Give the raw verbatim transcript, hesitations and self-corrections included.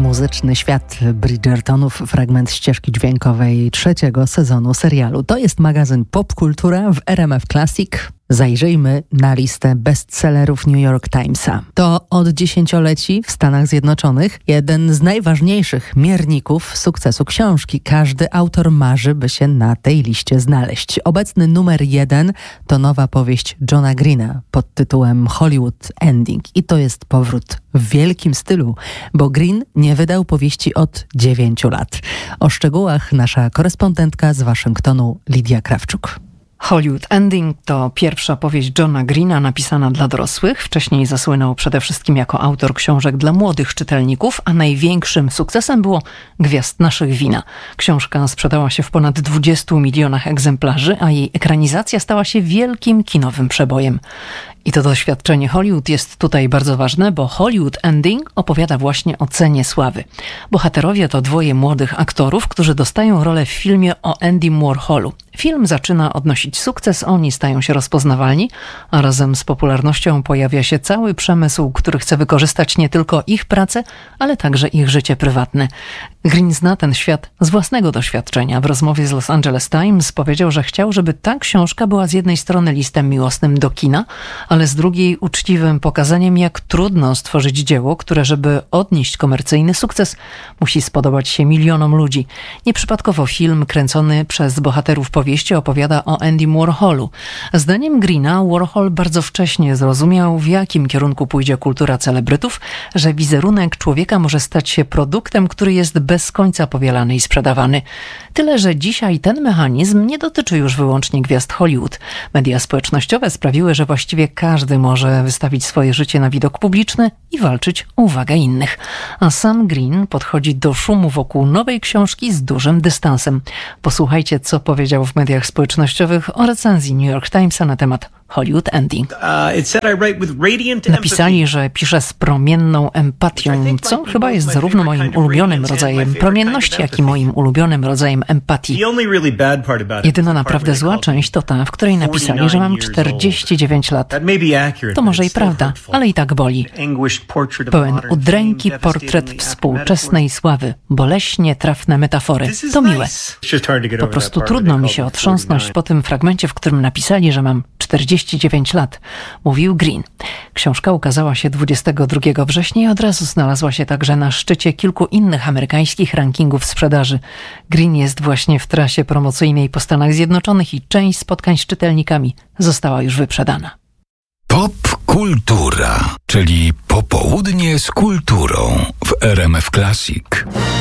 Muzyczny świat Bridgertonów, fragment ścieżki dźwiękowej trzeciego sezonu serialu. To jest magazyn Popkultura w R M F Classic. Zajrzyjmy na listę bestsellerów New York Timesa. To od dziesięcioleci w Stanach Zjednoczonych jeden z najważniejszych mierników sukcesu książki. Każdy autor marzy, by się na tej liście znaleźć. Obecny numer jeden to nowa powieść Johna Greena pod tytułem Hollywood Ending. I to jest powrót w wielkim stylu, bo Green nie wydał powieści od dziewięciu lat. O szczegółach nasza korespondentka z Waszyngtonu, Lidia Krawczuk. Hollywood Ending to pierwsza powieść Johna Greena napisana dla dorosłych. Wcześniej zasłynął przede wszystkim jako autor książek dla młodych czytelników, a największym sukcesem było Gwiazd naszych wina. Książka sprzedała się w ponad dwudziestu milionach egzemplarzy, a jej ekranizacja stała się wielkim kinowym przebojem. I to doświadczenie Hollywood jest tutaj bardzo ważne, bo Hollywood Ending opowiada właśnie o cenie sławy. Bohaterowie to dwoje młodych aktorów, którzy dostają rolę w filmie o Andym Warholu. Film zaczyna odnosić sukces, oni stają się rozpoznawalni, a razem z popularnością pojawia się cały przemysł, który chce wykorzystać nie tylko ich pracę, ale także ich życie prywatne. Green zna ten świat z własnego doświadczenia. W rozmowie z Los Angeles Times powiedział, że chciał, żeby ta książka była z jednej strony listem miłosnym do kina, ale z drugiej uczciwym pokazaniem, jak trudno stworzyć dzieło, które, żeby odnieść komercyjny sukces, musi spodobać się milionom ludzi. Nieprzypadkowo film kręcony przez bohaterów powieści opowiada o Andym Warholu. Zdaniem Greena Warhol bardzo wcześnie zrozumiał, w jakim kierunku pójdzie kultura celebrytów, że wizerunek człowieka może stać się produktem, który jest bez końca powielany i sprzedawany. Tyle, że dzisiaj ten mechanizm nie dotyczy już wyłącznie gwiazd Hollywood. Media społecznościowe sprawiły, że właściwie każdy może wystawić swoje życie na widok publiczny i walczyć o uwagę innych. A sam Green podchodzi do szumu wokół nowej książki z dużym dystansem. Posłuchajcie, co powiedział w mediach społecznościowych o recenzji New York Timesa na temat Hollywood Ending. Napisali, że piszę z promienną empatią, co chyba jest zarówno moim ulubionym rodzajem promienności, jak i moim ulubionym rodzajem empatii. Jedyna naprawdę zła część to ta, w której napisali, że mam czterdzieści dziewięć lat. To może i prawda, ale i tak boli. Pełen udręki portret współczesnej sławy, boleśnie trafne metafory. To miłe. Po prostu trudno mi się otrząsnąć po tym fragmencie, w którym napisali, że mam czterdzieści dziewięć lat, mówił Green. Książka ukazała się dwudziestego drugiego września i od razu znalazła się także na szczycie kilku innych amerykańskich rankingów sprzedaży. Green jest właśnie w trasie promocyjnej po Stanach Zjednoczonych i część spotkań z czytelnikami została już wyprzedana. Pop kultura, czyli popołudnie z kulturą w R M F Classic.